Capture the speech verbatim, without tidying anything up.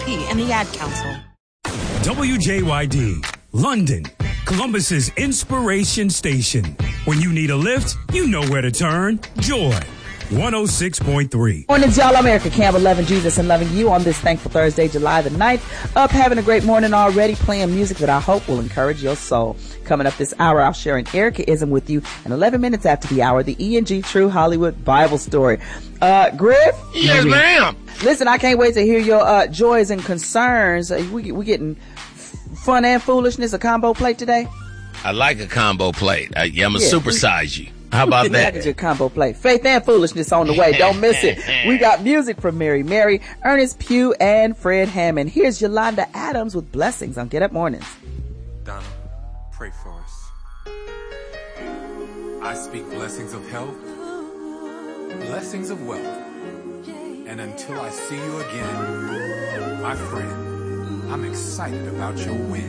P and the Ad Council. W J Y D, London, Columbus's inspiration station. When you need a lift, you know where to turn. Joy, one oh six point three. Mornings, y'all. I'm Erica Campbell, loving Jesus and loving you on this thankful Thursday, July the ninth. Up, having a great morning already, playing music that I hope will encourage your soul. Coming up this hour, I'll share an Erica-ism with you. And eleven minutes after the hour, the E and G True Hollywood Bible Story. Uh, Griff? Yes, ma'am. Listen, I can't wait to hear your uh, joys and concerns. Uh, we we getting fun and foolishness, a combo plate today? I like a combo plate. I, yeah, I'm going to Yeah. supersize you. How about that? Package your combo plate. Faith and foolishness on the way. Don't miss it. We got music from Mary Mary, Ernest Pugh, and Fred Hammond. Here's Yolanda Adams with Blessings on Get Up Mornings. Donna, pray for us. I speak blessings of health, blessings of wealth, and until I see you again, my friend, I'm excited about your win.